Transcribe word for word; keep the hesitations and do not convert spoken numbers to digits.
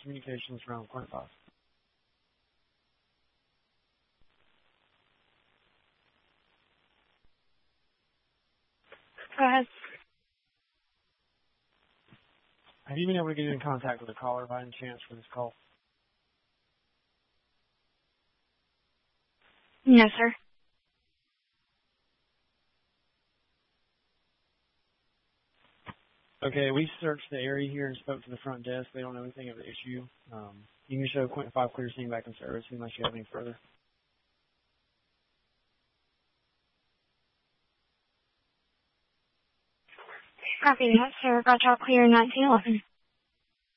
communications from Quint five. Go ahead. Have you been able to get in contact with the caller by any chance for this call? No, sir. Okay, we searched the area here and spoke to the front desk. They don't know anything of the issue. Um, you can show Quint five clear scene back in service unless you have any further. Copy that, sir. Got y'all clear nineteen eleven.